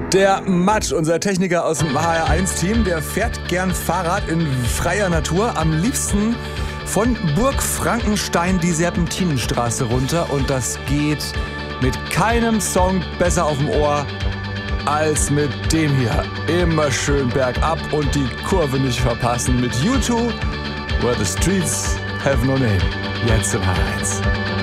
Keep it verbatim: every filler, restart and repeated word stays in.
Der Matsch, unser Techniker aus dem H R eins Team, der fährt gern Fahrrad in freier Natur. Am liebsten von Burg Frankenstein die Serpentinenstraße runter. Und das geht mit keinem Song besser auf dem Ohr als mit dem hier. Immer schön bergab und die Kurve nicht verpassen mit U zwei, Where the Streets Have No Name. Jetzt im H R eins.